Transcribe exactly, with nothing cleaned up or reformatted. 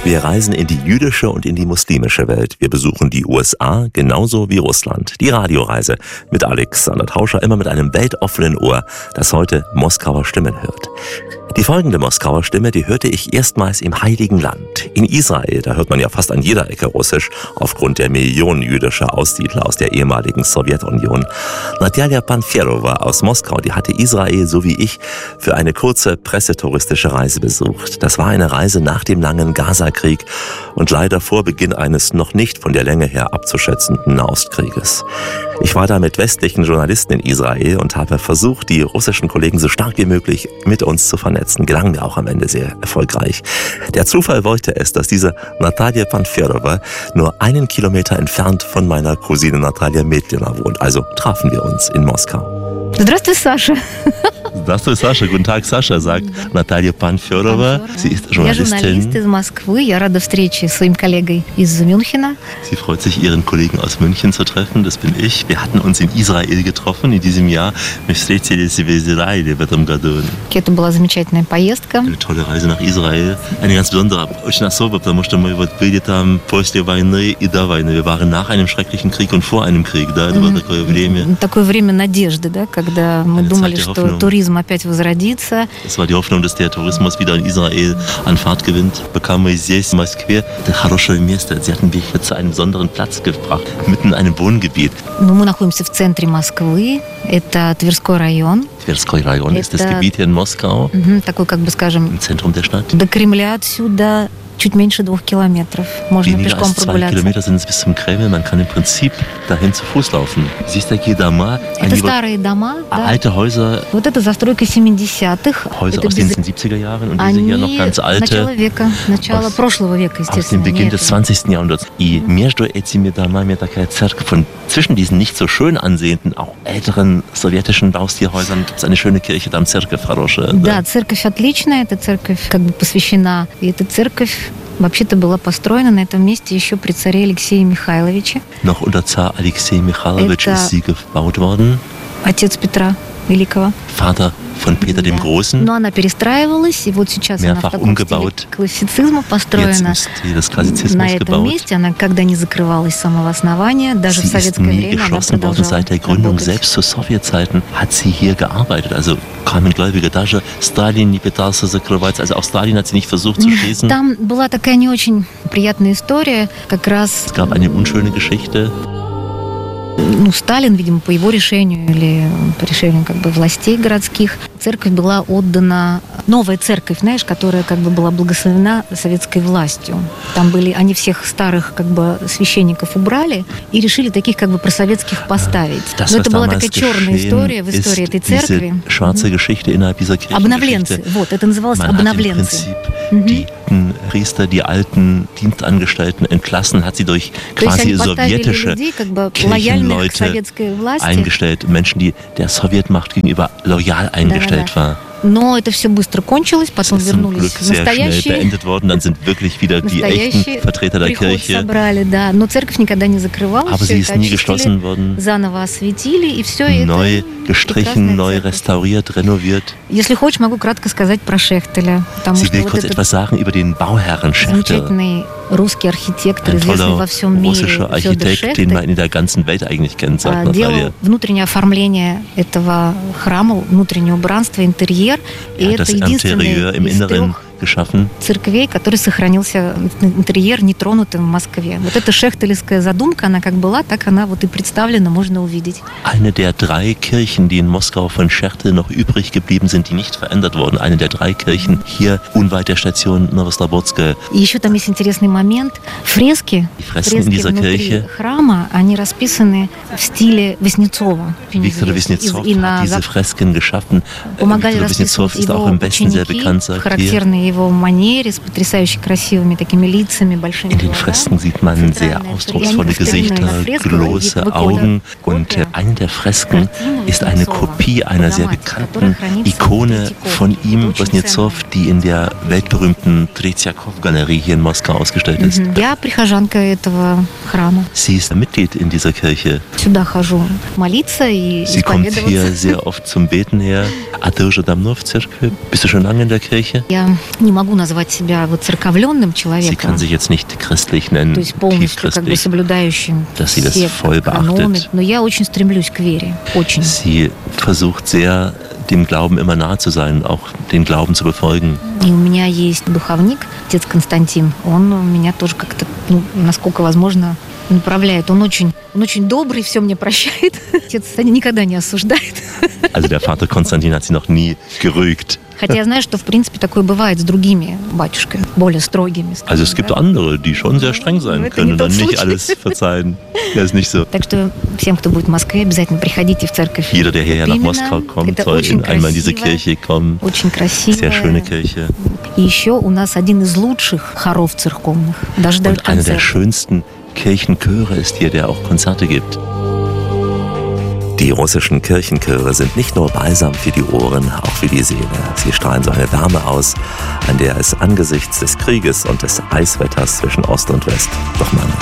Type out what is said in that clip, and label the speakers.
Speaker 1: Wir reisen in die jüdische und in die muslimische Welt. Wir besuchen die U S A genauso wie Russland. Die Radioreise mit Alexander Tauscher, immer mit einem weltoffenen Ohr, das heute Moskauer Stimmen hört. Die folgende Moskauer Stimme, die hörte ich erstmals im Heiligen Land. In Israel, da hört man ja fast an jeder Ecke Russisch, aufgrund der Millionen jüdischer Aussiedler aus der ehemaligen Sowjetunion. Nadja Panferova aus Moskau, die hatte Israel, so wie ich, für eine kurze pressetouristische Reise besucht. Das war eine Reise nach dem langen Gaza-Krieg und leider vor Beginn eines noch nicht von der Länge her abzuschätzenden Nahostkrieges. Ich war da mit westlichen Journalisten in Israel und habe versucht, die russischen Kollegen so stark wie möglich mit uns zu vernetzen. Gelang mir auch am Ende sehr erfolgreich. Der Zufall wollte es, dass diese Nadja Panferova nur einen Kilometer entfernt von meiner Cousine Natalia Medlina wohnt. Also trafen wir uns in Moskau.
Speaker 2: Здравствуй, Саша.
Speaker 1: Здравствуй, Sascha. Guten Tag, Sascha, sagt Nadja Panferova. Sie ist Journalistin.
Speaker 2: Я журналист из Москвы. Я рада встрече с своим коллегой из Мюнхена.
Speaker 1: Sie freut sich, ihren Kollegen aus München zu treffen. Das bin ich. Wir hatten uns in Israel getroffen in diesem Jahr. Мы встретились в Израиле в этом году.
Speaker 2: Это была замечательная поездка.
Speaker 1: Eine tolle Reise nach Israel. Eine ganz besondere, очень особо, потому что мы вот были там после войны и до войны. Wir waren nach einem schrecklichen Krieg und vor einem Krieg. Да, это было такое время.
Speaker 2: Такое время надежды, да, когда мы думали, что туризм опять возродится.
Speaker 1: Es war die Hoffnung, dass der Tourismus wieder in Israel an Fahrt gewinnt. Bekamen wir здесь, в Москве, хорошее место. Sie hatten mich zu einem besonderen Platz gebracht, mitten in einem Wohngebiet.
Speaker 2: Ну, мы находимся в центре Москвы. Это Тверской район.
Speaker 1: Тверской район ist das Gebiet hier in Moskau.
Speaker 2: Такой, как бы скажем,
Speaker 1: im Zentrum der Stadt.
Speaker 2: До Кремля отсюда чуть меньше двух километров. Можно
Speaker 1: Weniger
Speaker 2: пешком
Speaker 1: als zwei
Speaker 2: прогуляться.
Speaker 1: Kilometer sind es bis zum Kreml. Man kann im Prinzip dahin zu Fuß laufen. Здесь такие дома,
Speaker 2: Это старые дома, да.
Speaker 1: alte Häuser,
Speaker 2: Вот это застройка семидесятых.
Speaker 1: Häuser
Speaker 2: Это
Speaker 1: aus den
Speaker 2: без...
Speaker 1: siebziger Jahren und diese hier noch ganz
Speaker 2: Они начало
Speaker 1: alte.
Speaker 2: века, начало
Speaker 1: aus-
Speaker 2: прошлого века,
Speaker 1: Aus dem
Speaker 2: естественно.
Speaker 1: Beginn
Speaker 2: не
Speaker 1: des
Speaker 2: этого.
Speaker 1: zwanzigsten Jahrhunderts. И между этими домами такая церковь. Von zwischen diesen nicht so schön ansehenden, auch älteren sowjetischen Baustilhäusern gibt es eine schöne Kirche, там церковь хорошая.
Speaker 2: Да, церковь отличная, эта церковь как бы посвящена. И эта церковь вообще-то была построена на этом месте еще при царе Алексее Михайловиче,
Speaker 1: Noch unter Zar Alexei Michailowitsch
Speaker 2: Это-
Speaker 1: ist sie gebaut worden.
Speaker 2: отец Петра Великого.
Speaker 1: Vater von Peter dem
Speaker 2: Да.
Speaker 1: Großen.
Speaker 2: Но она перестраивалась, и вот сейчас она в
Speaker 1: Mehrfach
Speaker 2: таком стиле
Speaker 1: umgebaut.
Speaker 2: классицизма
Speaker 1: Jetzt
Speaker 2: построена.
Speaker 1: im Stil des
Speaker 2: На
Speaker 1: Klassizismus
Speaker 2: этом
Speaker 1: gebaut.
Speaker 2: месте она когда не закрывалась с самого основания, даже в
Speaker 1: Sie ist
Speaker 2: советское
Speaker 1: nie
Speaker 2: время она
Speaker 1: geschlossen worden
Speaker 2: продолжала
Speaker 1: seit der Gründung.
Speaker 2: работать.
Speaker 1: Selbst zu Sowjetzeiten hat sie hier gearbeitet. Also kamen Gläubige. Даже Stalin не пытался закрывать. Also auch Stalin hat sie nicht versucht zu schließen.
Speaker 2: Там была такая не очень приятная история, как раз
Speaker 1: Es gab eine unschöne Geschichte.
Speaker 2: ну, Сталин, видимо, по его решению или по решению как бы властей городских, церковь была отдана, новая церковь, знаешь, которая как бы была благословена советской властью. Там были, они всех старых как бы священников убрали и решили таких как бы просоветских поставить.
Speaker 1: Das,
Speaker 2: Но
Speaker 1: was
Speaker 2: это была
Speaker 1: damals
Speaker 2: такая черная
Speaker 1: geschehen
Speaker 2: история в истории
Speaker 1: ist,
Speaker 2: этой церкви.
Speaker 1: diese schwarze Geschichte innerhalb dieser Kirche.
Speaker 2: Обновленцы, вот, это называлось
Speaker 1: Man hat im
Speaker 2: обновленцы.
Speaker 1: Prinzip die alten Priester, die alten Dienstangestellten entlassen, hat sie durch
Speaker 2: То есть
Speaker 1: quasi
Speaker 2: они поставили
Speaker 1: sowjetische
Speaker 2: людей как бы лояльных к
Speaker 1: Kirchenleute
Speaker 2: советской власти.
Speaker 1: eingestellt. Menschen, die der Sowjetmacht gegenüber loyal eingestellt war.
Speaker 2: Но это все быстро кончилось, потом
Speaker 1: Das ist zum
Speaker 2: вернулись
Speaker 1: Glück sehr schnell
Speaker 2: настоящие.
Speaker 1: beendet worden. Dann sind wirklich wieder die
Speaker 2: Настоящий
Speaker 1: echten Vertreter der
Speaker 2: приход
Speaker 1: Kirche.
Speaker 2: собрали, да. Но церковь никогда не закрывалась.
Speaker 1: Aber
Speaker 2: Все
Speaker 1: sie
Speaker 2: это
Speaker 1: ist nie
Speaker 2: очистили,
Speaker 1: geschlossen worden.
Speaker 2: заново осветили, и все это
Speaker 1: Neu gestrichen,
Speaker 2: прекрасная
Speaker 1: neu
Speaker 2: церковь.
Speaker 1: restauriert, renoviert.
Speaker 2: Если хочешь, могу кратко сказать про Шехтеля. Потому
Speaker 1: Sie
Speaker 2: что
Speaker 1: will
Speaker 2: вот
Speaker 1: kurz
Speaker 2: этот
Speaker 1: etwas sagen über den Bauherren Schechtel.
Speaker 2: замечательный русский архитектор,
Speaker 1: Ein
Speaker 2: известный
Speaker 1: toller
Speaker 2: во всем мире,
Speaker 1: russischer
Speaker 2: Фёдор
Speaker 1: Architekt, den man
Speaker 2: Шехтель,
Speaker 1: in der ganzen Welt eigentlich kennt, sagt
Speaker 2: а,
Speaker 1: Natalia.
Speaker 2: делал внутреннее оформление этого храма, внутреннее убранство, интерьер. И
Speaker 1: Er hat
Speaker 2: это
Speaker 1: das
Speaker 2: единственный
Speaker 1: Interieur im
Speaker 2: из
Speaker 1: Inneren
Speaker 2: трех
Speaker 1: geschaffen.
Speaker 2: церквей, который сохранился интерьер нетронутым в Москве. Вот эта шехтелевская задумка, она как была, так она вот и представлена, можно увидеть.
Speaker 1: Eine der drei Kirchen, die in Moskau von Schechtel noch übrig geblieben sind, die nicht verändert wurden. Eine der drei Kirchen hier unweit der Station Novoslobodskaya.
Speaker 2: И еще там есть интересный момент. Фрески,
Speaker 1: Die Fresken in
Speaker 2: фрески
Speaker 1: dieser
Speaker 2: внутри
Speaker 1: Kirche.
Speaker 2: храма, они расписаны в стиле Васнецова.
Speaker 1: Viktor Wesniakow
Speaker 2: И на
Speaker 1: hat diese Fresken geschaffen.
Speaker 2: помогали
Speaker 1: Viktor Wesniakow
Speaker 2: расписывать
Speaker 1: ist auch
Speaker 2: его
Speaker 1: im Westen sehr
Speaker 2: ученики
Speaker 1: bekannt,
Speaker 2: в
Speaker 1: sagt hier.
Speaker 2: характерной его манере, с потрясающе красивыми такими лицами, большими
Speaker 1: In den
Speaker 2: глазами.
Speaker 1: Fresken sieht man sehr ausdrucksvolle Gesichter, große Augen. Und äh, eine der Fresken ist eine Kopie einer sehr bekannten Ikone von ihm, Wesniakow, die in der weltberühmten Tretyakov-Galerie hier in Moskau ausgestellt ist.
Speaker 2: Мгм. Я прихожанка этого храма.
Speaker 1: Sie ist Mitglied in dieser Kirche.
Speaker 2: Сюда хожу молиться и
Speaker 1: Sie kommt hier
Speaker 2: исповедоваться.
Speaker 1: sehr oft zum Beten her. А ты уже давно в церкви? Bist du schon lange in der Kirche?
Speaker 2: Я не могу назвать себя вот церковленным
Speaker 1: Sie
Speaker 2: человеком.
Speaker 1: kann sich jetzt nicht christlich nennen,
Speaker 2: То есть полностью как бы
Speaker 1: tiefchristlich,
Speaker 2: соблюдающим
Speaker 1: dass sie das
Speaker 2: все
Speaker 1: voll
Speaker 2: каноны.
Speaker 1: beachtet.
Speaker 2: Но я очень стремлюсь к вере. Очень.
Speaker 1: Sie versucht sehr, dem Glauben immer nahe zu sein, auch den Glauben zu befolgen.
Speaker 2: И у меня есть духовник, отец Константин. Он меня тоже как-то, ну, насколько возможно, направляет. Он очень, он очень добрый, все мне прощает. Отец никогда не осуждает.
Speaker 1: Also der Vater Konstantin hat sie noch nie gerügt.
Speaker 2: Хотя я знаю, что, в принципе, такое бывает с другими батюшками, более строгими.
Speaker 1: Also es gibt andere, die schon sehr streng sein können und dann nicht alles verzeihen. Ja, ist nicht so.
Speaker 2: Так что всем, кто будет в Москве, обязательно приходите в церковь.
Speaker 1: Jeder, der hierher nach Moskau kommt, soll einmal in diese Kirche kommen.
Speaker 2: Очень красивая.
Speaker 1: Sehr schöne Kirche.
Speaker 2: И еще у нас один из лучших хоров церковных. Даже дают
Speaker 1: Und einer der
Speaker 2: концерт.
Speaker 1: schönsten Kirchenchöre ist hier, der auch Konzerte gibt. Die russischen Kirchenchöre sind nicht nur balsam für die Ohren, auch für die Seele. Sie strahlen so eine Wärme aus, an der es angesichts des Krieges und des Eiswetters zwischen Ost und West doch mangelt.